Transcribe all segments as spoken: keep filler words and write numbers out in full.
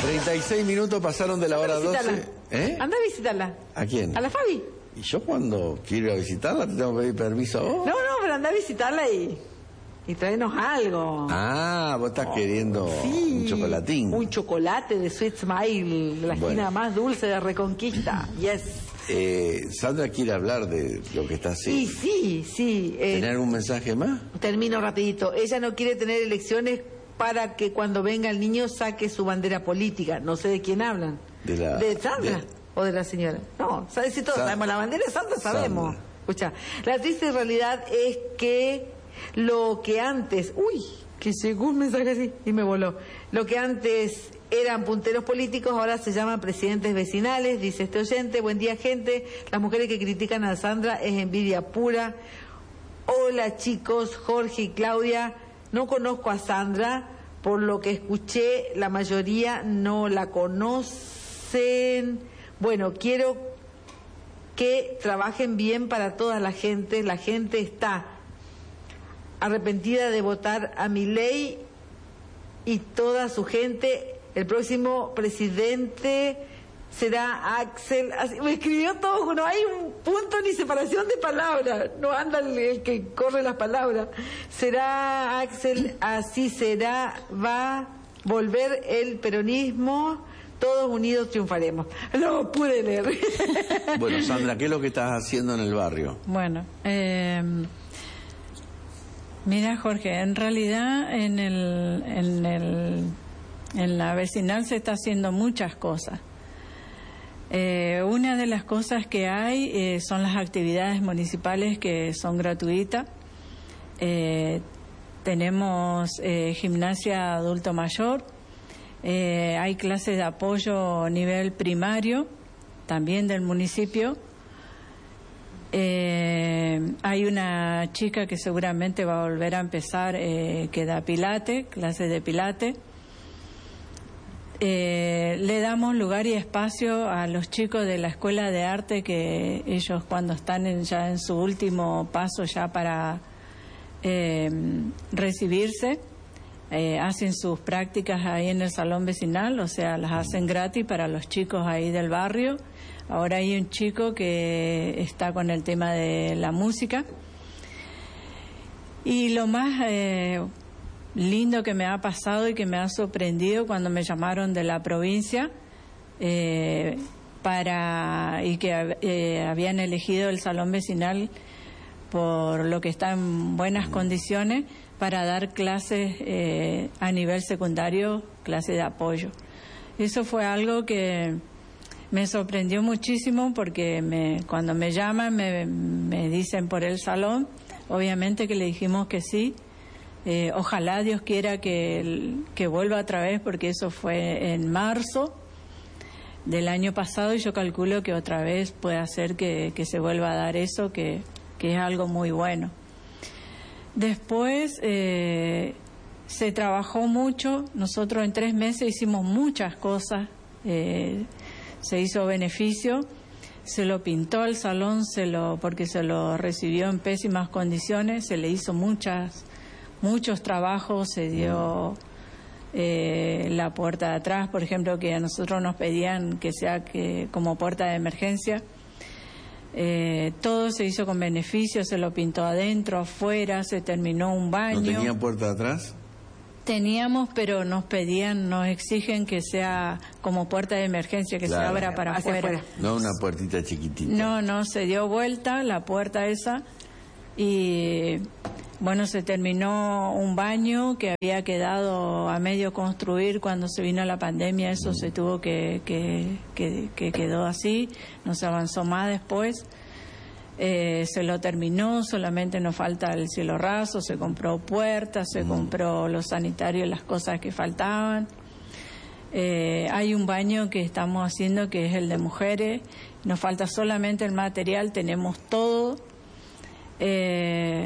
treinta y seis minutos pasaron de la hora doce. ¿Eh? Anda a visitarla. ¿A quién? A la Fabi. ¿Y yo cuando quiero ir a visitarla te tengo que pedir permiso a vos? No, no, pero anda a visitarla y... y traenos algo. Ah, vos estás oh, queriendo sí, un chocolatín. Un chocolate de Sweet Smile, la bueno. esquina más dulce de Reconquista. Yes. Eh, Sandra quiere hablar de lo que está haciendo. Sí, sí, sí. Eh, ¿Tener un mensaje más? Termino rapidito. Ella no quiere tener elecciones para que cuando venga el niño saque su bandera política. No sé de quién hablan. ¿De la ¿De Sandra de... o de la señora? No, ¿sabes si todos Sa sabemos? La bandera de Sandra sabemos. Sandra. Escucha, la triste realidad es que lo que antes... Uy, que llegó un mensaje así y me voló. Lo que antes eran punteros políticos ahora se llaman presidentes vecinales, dice este oyente. Buen día, gente. Las mujeres que critican a Sandra es envidia pura. Hola, chicos, Jorge y Claudia. No conozco a Sandra, por lo que escuché, la mayoría no la conocen. Bueno, quiero que trabajen bien para toda la gente. La gente está arrepentida de votar a Milei y toda su gente. El próximo presidente será Axel. Así, me escribió todo, no hay un punto ni separación de palabras, no anda el, el que corre las palabras. Será Axel, así será, va a volver el peronismo, todos unidos triunfaremos. Lo pude leer. Bueno, Sandra, ¿qué es lo que estás haciendo en el barrio? Bueno, eh, mira, Jorge, en realidad en el, en el en la vecinal se está haciendo muchas cosas. Eh, una de las cosas que hay eh, son las actividades municipales que son gratuitas. Eh, tenemos eh, gimnasia adulto mayor, eh, hay clases de apoyo a nivel primario, también del municipio. Eh, hay una chica que seguramente va a volver a empezar, eh, que da pilate, clases de pilate. Eh, le damos lugar y espacio a los chicos de la escuela de arte, que ellos cuando están en, ya en su último paso ya para eh, recibirse, eh, hacen sus prácticas ahí en el salón vecinal, o sea, las hacen gratis para los chicos ahí del barrio. Ahora hay un chico que está con el tema de la música. Y lo más... Eh, lindo que me ha pasado y que me ha sorprendido cuando me llamaron de la provincia eh, para y que eh, habían elegido el salón vecinal por lo que está en buenas condiciones para dar clases eh, a nivel secundario, clases de apoyo. Eso fue algo que me sorprendió muchísimo porque me, cuando me llaman me, me dicen por el salón, obviamente que le dijimos que sí. Eh, ojalá Dios quiera que, que vuelva otra vez, porque eso fue en marzo del año pasado y yo calculo que otra vez puede hacer que, que se vuelva a dar eso, que, que es algo muy bueno. Después eh, se trabajó mucho, nosotros en tres meses hicimos muchas cosas, eh, se hizo beneficio, se lo pintó el salón, se lo porque se lo recibió en pésimas condiciones, se le hizo muchas muchos trabajos, se dio eh, la puerta de atrás, por ejemplo, que a nosotros nos pedían que sea que como puerta de emergencia. Eh, todo se hizo con beneficio, se lo pintó adentro, afuera, se terminó un baño. ¿No tenía puerta de atrás? Teníamos, pero nos pedían, nos exigen que sea como puerta de emergencia, que claro, se abra para afuera. afuera. No una puertita chiquitita. No, no, se dio vuelta la puerta esa y... Bueno, se terminó un baño que había quedado a medio construir cuando se vino la pandemia, eso se tuvo que, que, que, que quedó así, no se avanzó más después. Eh, se lo terminó, solamente nos falta el cielo raso, se compró puertas, se compró los sanitarios, las cosas que faltaban. Eh, hay un baño que estamos haciendo que es el de mujeres, nos falta solamente el material, tenemos todo. Eh,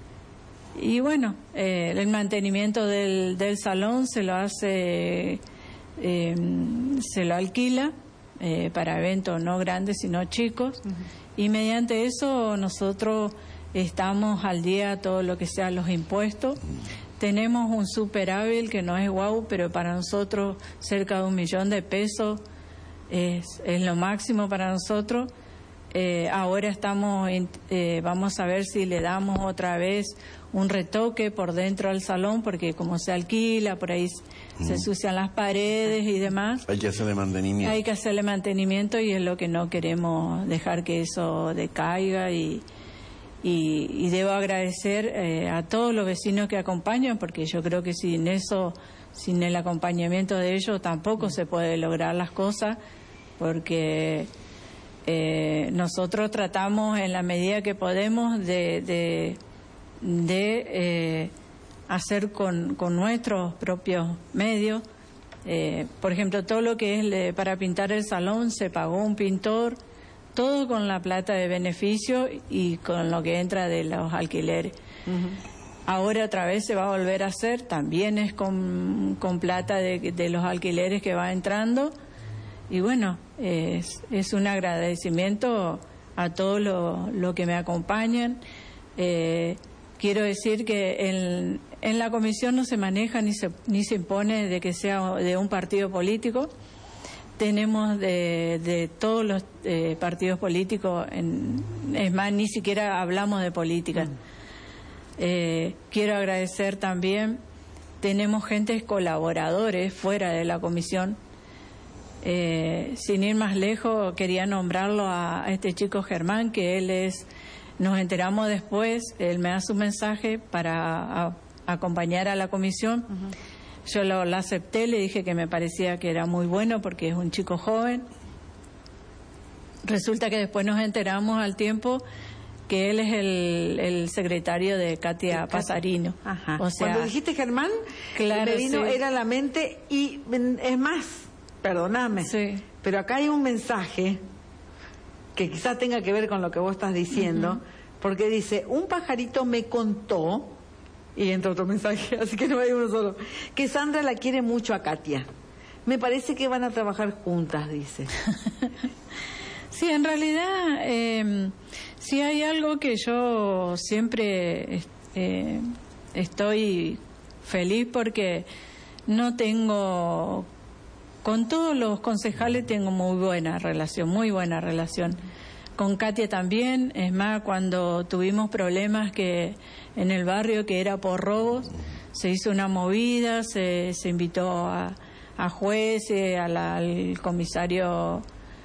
Y bueno, eh, el mantenimiento del, del salón se lo hace, eh, se lo alquila eh, para eventos no grandes sino chicos. Uh-huh. Y mediante eso nosotros estamos al día todo lo que sean los impuestos. tenemos un superávit que no es guau, pero para nosotros cerca de un millón de pesos es, es lo máximo para nosotros. Eh, ahora estamos, eh, vamos a ver si le damos otra vez un retoque por dentro al salón, porque como se alquila, por ahí mm. se ensucian las paredes y demás. Hay que hacerle mantenimiento. Hay que hacerle mantenimiento y es lo que no queremos dejar que eso decaiga. Y, y, y debo agradecer eh, a todos los vecinos que acompañan, porque yo creo que sin eso, sin el acompañamiento de ellos, tampoco se puede lograr las cosas, porque... Eh, nosotros tratamos en la medida que podemos de, de, de eh, hacer con, con nuestros propios medios. Eh, por ejemplo, todo lo que es le, para pintar el salón se pagó un pintor, todo con la plata de beneficio y con lo que entra de los alquileres. Uh-huh. Ahora otra vez se va a volver a hacer, también es con, con plata de, de los alquileres que va entrando. Y bueno, es, es un agradecimiento a todos los lo que me acompañan. Eh, quiero decir que en, en la comisión no se maneja ni se, ni se impone de que sea de un partido político. Tenemos de, de todos los eh, partidos políticos, en, es más, ni siquiera hablamos de política. Eh, quiero agradecer también, tenemos gentes colaboradores fuera de la comisión. Eh, sin ir más lejos, quería nombrarlo a, a este chico Germán, que él es, nos enteramos después, él me da su mensaje para a, a acompañar a la comisión. Uh-huh. Yo lo, lo acepté, le dije que me parecía que era muy bueno porque es un chico joven. Resulta que después nos enteramos al tiempo que él es el, el secretario de Katia de Pasarino. Ajá. O sea, cuando dijiste Germán, claro, me vino, sí. Era la mente, y es más... Perdóname, sí. Pero acá hay un mensaje que quizás tenga que ver con lo que vos estás diciendo, uh-huh. Porque dice, un pajarito me contó, y entra otro mensaje, así que no hay uno solo, que Sandra la quiere mucho a Katia. Me parece que van a trabajar juntas, dice. Sí, en realidad, eh, sí hay algo que yo siempre eh, estoy feliz porque no tengo... Con todos los concejales tengo muy buena relación, muy buena relación. Con Katia también, es más, cuando tuvimos problemas que en el barrio, que era por robos, se hizo una movida, se, se invitó a, a jueces, a la, al comisario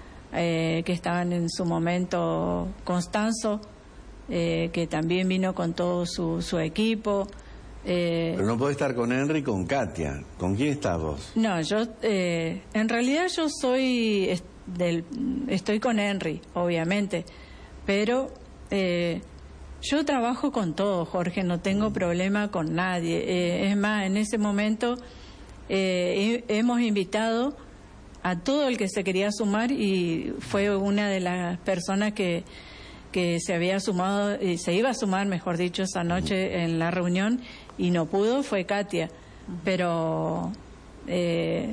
eh, que estaban en su momento, Constanzo, eh, que también vino con todo su, su equipo. Eh, Pero no podés estar con Henry y con Katia. ¿Con quién estás vos? No, yo, eh, en realidad yo soy, est del, estoy con Henry, obviamente, pero eh, yo trabajo con todo, Jorge, no tengo problema con nadie. Eh, es más, en ese momento eh, hemos invitado a todo el que se quería sumar y fue una de las personas que... que se había sumado, eh, se iba a sumar, mejor dicho, esa noche en la reunión y no pudo, fue Katia. Pero eh,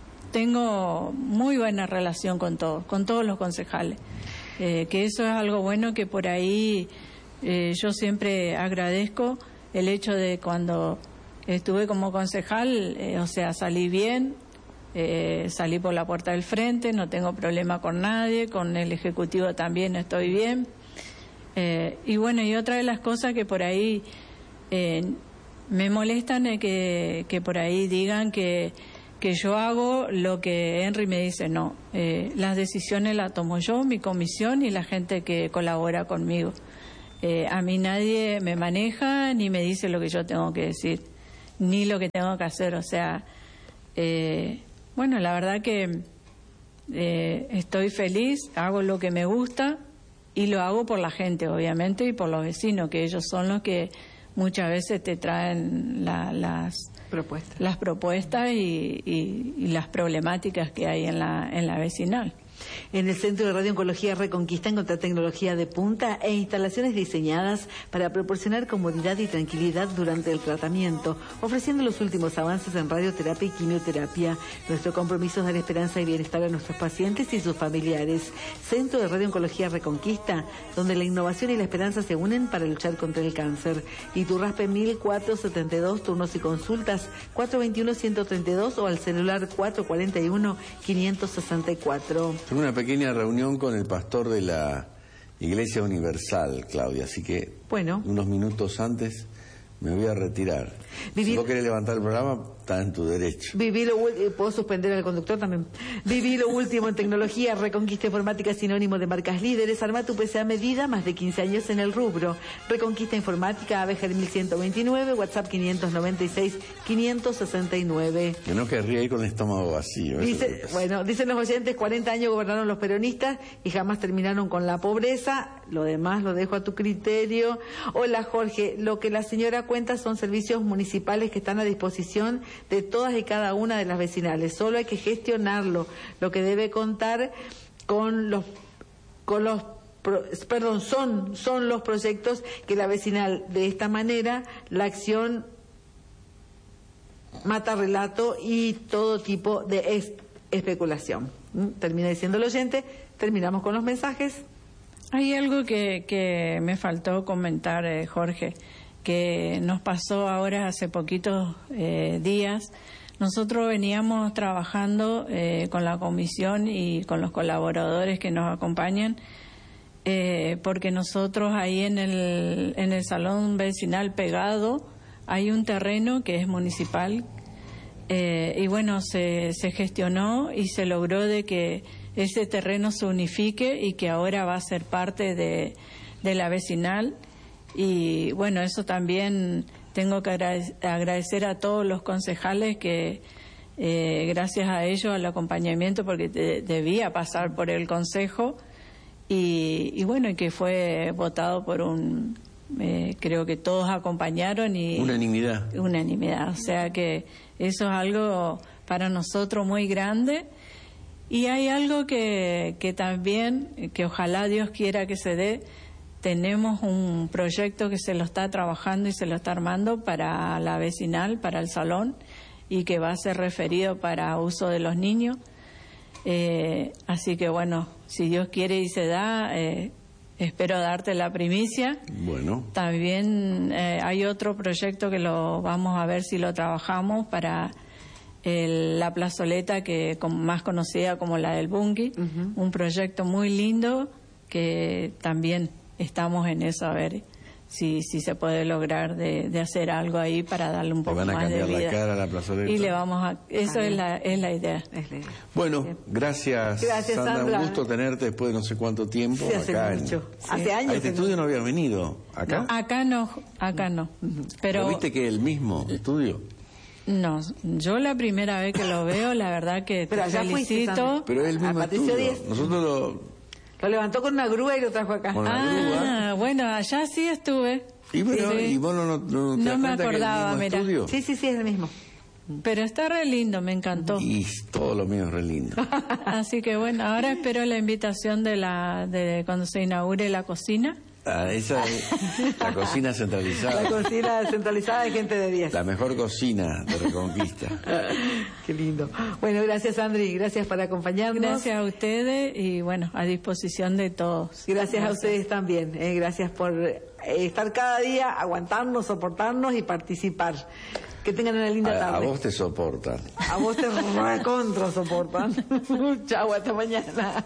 tengo muy buena relación con todos, con todos los concejales. Eh, que eso es algo bueno que por ahí eh, yo siempre agradezco el hecho de cuando estuve como concejal, eh, o sea, salí bien, eh, salí por la puerta del frente, no tengo problema con nadie, con el Ejecutivo también estoy bien. Eh, y bueno, y otra de las cosas que por ahí eh, me molestan es que, que por ahí digan que, que yo hago lo que Henry me dice. No, eh, las decisiones las tomo yo, mi comisión y la gente que colabora conmigo. Eh, a mí nadie me maneja ni me dice lo que yo tengo que decir, ni lo que tengo que hacer. O sea, eh, bueno, la verdad que eh, estoy feliz, hago lo que me gusta. Y lo hago por la gente, obviamente, y por los vecinos, que ellos son los que muchas veces te traen la, las propuestas, las propuestas y, y, y las problemáticas que hay en la, en la vecinal. En el Centro de Radiooncología Reconquista encontrá tecnología de punta e instalaciones diseñadas para proporcionar comodidad y tranquilidad durante el tratamiento, ofreciendo los últimos avances en radioterapia y quimioterapia. Nuestro compromiso es dar esperanza y bienestar a nuestros pacientes y sus familiares. Centro de Radiooncología Reconquista, donde la innovación y la esperanza se unen para luchar contra el cáncer. Iturraspe mil cuatrocientos setenta y dos, turnos y consultas cuatro veintiuno, ciento treinta y dos o al celular cuatro cuarenta y uno, quinientos sesenta y cuatro. Tengo una pequeña reunión con el pastor de la Iglesia Universal, Claudia, así que bueno, unos minutos antes me voy a retirar. Vivir... Si vos querés levantar el programa, está en tu derecho. Viví lo último, puedo suspender al conductor también. Viví lo último en tecnología, Reconquista Informática, sinónimo de marcas líderes. Arma tu P C a medida, más de quince años en el rubro. Reconquista Informática, Abejar mil ciento veintinueve, WhatsApp quinientos noventa y seis, quinientos sesenta y nueve. Que no querría ir con el estómago vacío. Dice, bueno, dicen los oyentes, cuarenta años gobernaron los peronistas y jamás terminaron con la pobreza. Lo demás lo dejo a tu criterio. Hola Jorge, lo que la señora cuenta son servicios municipales que están a disposición de todas y cada una de las vecinales. Solo hay que gestionarlo. Lo que debe contar con los, con los, perdón, son, son los proyectos que la vecinal, de esta manera, la acción mata relato y todo tipo de es, especulación. Termina diciendo el oyente. Terminamos con los mensajes. Hay algo que, que me faltó comentar, eh, Jorge, que nos pasó ahora hace poquitos eh, días. Nosotros veníamos trabajando eh, con la comisión y con los colaboradores que nos acompañan, eh, porque nosotros ahí en el, en el salón vecinal pegado hay un terreno que es municipal, eh, y bueno, se, se gestionó y se logró de que ese terreno se unifique y que ahora va a ser parte de, de la vecinal. Y bueno, eso también tengo que agradecer a todos los concejales que eh, gracias a ellos, al acompañamiento, porque te, debía pasar por el consejo y, y bueno, y que fue votado por un, eh, creo que todos acompañaron y... Unanimidad. Unanimidad, o sea que eso es algo para nosotros muy grande. Y hay algo que, que también, que ojalá Dios quiera que se dé. Tenemos un proyecto que se lo está trabajando y se lo está armando para la vecinal, para el salón, y que va a ser referido para uso de los niños. Eh, así que bueno, si Dios quiere y se da, eh, espero darte la primicia. Bueno. También eh, hay otro proyecto que lo vamos a ver si lo trabajamos para el, la plazoleta, que con, más conocida como la del Bungie. Uh-huh. Un proyecto muy lindo que también estamos en eso, a ver si si se puede lograr de, de hacer algo ahí para darle un poco más de vida. Le van a cambiar la cara a la plazoleta. Y le vamos a... Eso es la, es la idea. Es la idea. Bueno, gracias, gracias Sandra. Sandra. Un gusto tenerte después de no sé cuánto tiempo. Sí, hace acá mucho. En... Sí. Hace años. A este estudio no, no habías venido. ¿Acá? No, acá no, acá no. Uh-huh. Pero... ¿Pero viste que el mismo estudio? No, yo la primera vez que lo veo, la verdad que Pero te felicito. Fuiste, pero es el mismo estudio. diez. Nosotros lo... Lo levantó con una grúa y lo trajo acá. Con ah, grúa. Bueno, allá sí estuve. Y bueno, sí. y vos no, no, no, no me acordaba, mira. Estudio? Sí, sí, sí, es el mismo. Pero está re lindo, me encantó. Y todo lo mío es re lindo. Así que bueno, ahora espero la invitación de la de cuando se inaugure la cocina. Ah, esa es la cocina centralizada. La cocina centralizada de gente de diez. La mejor cocina de Reconquista. Qué lindo. Bueno, gracias Andri, gracias por acompañarnos. Gracias a ustedes y bueno, a disposición de todos. Gracias, gracias. a ustedes también. Eh, gracias por eh, estar cada día, aguantarnos, soportarnos y participar. Que tengan una linda a, tarde. A vos te soportan. A vos te recontra soportan. Chau, hasta mañana.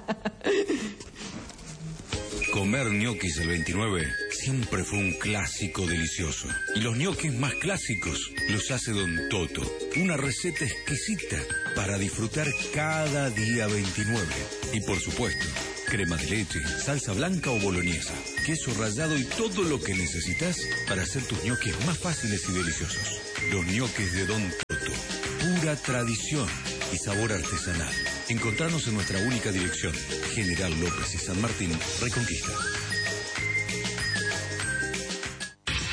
Comer ñoquis el veintinueve siempre fue un clásico delicioso. Y los ñoquis más clásicos los hace Don Toto. Una receta exquisita para disfrutar cada día veintinueve. Y por supuesto, crema de leche, salsa blanca o boloñesa, queso rallado y todo lo que necesitas para hacer tus ñoquis más fáciles y deliciosos. Los ñoquis de Don Toto. Pura tradición y sabor artesanal. Encontrarnos en nuestra única dirección, General López y San Martín, Reconquista.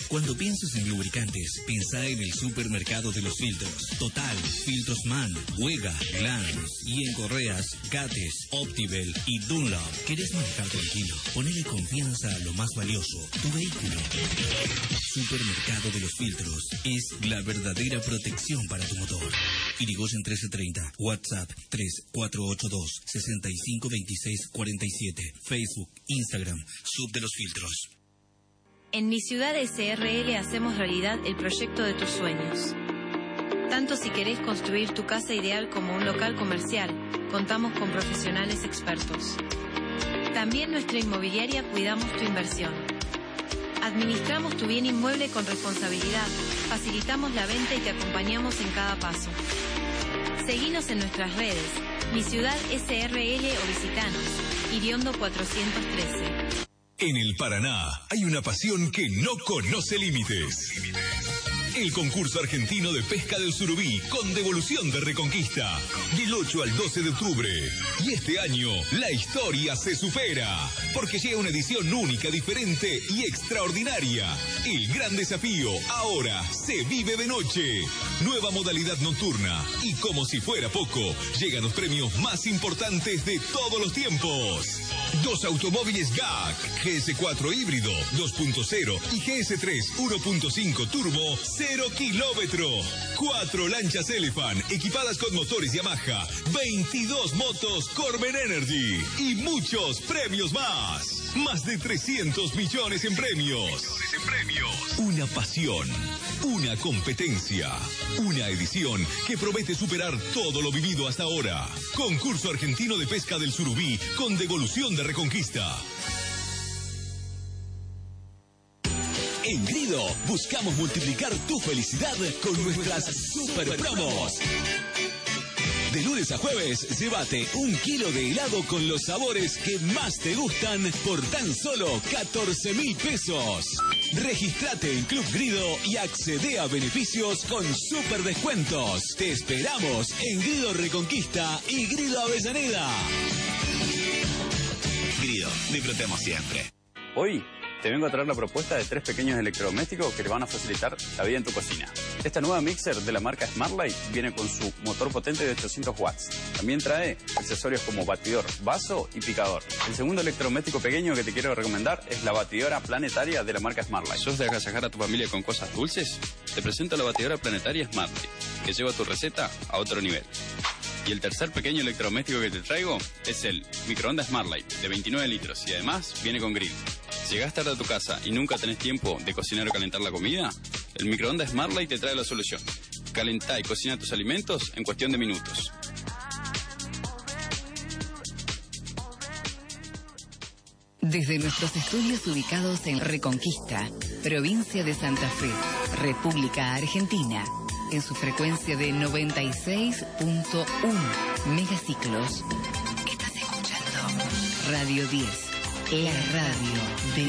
Cuando pienses en lubricantes, pensá en el supermercado de los filtros. Total, Filtros Man, Wega, Glans y en Correas, Gates, Optivel y Dunlop. ¿Querés manejar tranquilo? Ponele confianza a lo más valioso, tu vehículo. Supermercado de los Filtros es la verdadera protección para tu motor. Irigoyen trece treinta, WhatsApp tres cuatro ocho dos, seis cinco dos seis cuatro siete, Facebook, Instagram, Sub de los Filtros. En Mi Ciudad S R L hacemos realidad el proyecto de tus sueños. Tanto si querés construir tu casa ideal como un local comercial, contamos con profesionales expertos. También nuestra inmobiliaria cuidamos tu inversión. Administramos tu bien inmueble con responsabilidad, facilitamos la venta y te acompañamos en cada paso. Seguinos en nuestras redes, Mi Ciudad S R L o visitanos, Iriondo cuatrocientos trece. En el Paraná hay una pasión que no conoce límites. El concurso argentino de pesca del surubí con devolución de Reconquista. Del ocho al doce de octubre. Y este año la historia se supera. Porque llega una edición única, diferente y extraordinaria. El gran desafío ahora se vive de noche. Nueva modalidad nocturna. Y como si fuera poco, llegan los premios más importantes de todos los tiempos. Dos automóviles G A C, G S cuatro híbrido, dos punto cero y G S tres uno punto cinco turbo, cero kilómetro. Cuatro lanchas Elephant equipadas con motores Yamaha, veintidós motos Corben Energy y muchos premios más. Más de trescientos millones en premios. Una pasión, una competencia, una edición que promete superar todo lo vivido hasta ahora. Concurso argentino de pesca del surubí con devolución de Reconquista. En Grido buscamos multiplicar tu felicidad con nuestras super promos. De lunes a jueves, llévate un kilo de helado con los sabores que más te gustan por tan solo catorce mil pesos. Registrate en Club Grido y accede a beneficios con super descuentos. Te esperamos en Grido Reconquista y Grido Avellaneda. Grido, disfrutemos siempre. Hoy te vengo a traer la propuesta de tres pequeños electrodomésticos que te van a facilitar la vida en tu cocina. Esta nueva mixer de la marca Smartlight viene con su motor potente de ochocientos watts. También trae accesorios como batidor, vaso y picador. El segundo electrodoméstico pequeño que te quiero recomendar es la batidora planetaria de la marca Smartlight. ¿Sos de agasajar a tu familia con cosas dulces? Te presento la batidora planetaria Smartlight, que lleva tu receta a otro nivel. Y el tercer pequeño electrodoméstico que te traigo es el microondas Smartlight de veintinueve litros y además viene con grill. ¿Llegás tarde a tu casa y nunca tenés tiempo de cocinar o calentar la comida? El microondas Smartlight te trae la solución. Calentá y cocina tus alimentos en cuestión de minutos. Desde nuestros estudios ubicados en Reconquista, provincia de Santa Fe, República Argentina, en su frecuencia de noventa y seis punto uno megaciclos, estás escuchando Radio diez, la radio de